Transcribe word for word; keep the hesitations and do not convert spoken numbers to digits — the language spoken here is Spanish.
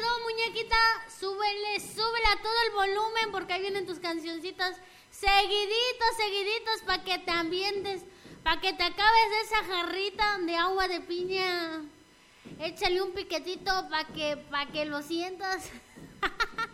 muñequita, súbele, súbele a todo el volumen porque ahí vienen tus cancioncitas seguiditos, seguiditos para que te ambientes, para que te acabes de esa jarrita de agua de piña. Échale un piquetito para que, para que lo sientas.